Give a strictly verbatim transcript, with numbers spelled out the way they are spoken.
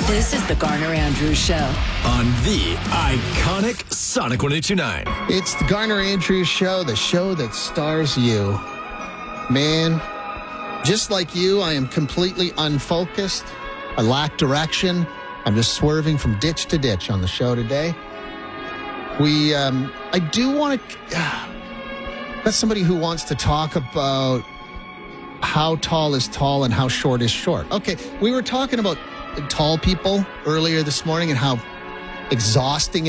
This is the Garner Andrews Show on the iconic Sonic one eight two nine. It's the Garner Andrews Show, the show that stars you. Man, just like you, I am completely unfocused. I lack direction. I'm just swerving from ditch to ditch on the show today. We, um, I do want to, uh, that's somebody who wants to talk about how tall is tall and how short is short. Okay, we were talking about tall people earlier this morning and how exhausting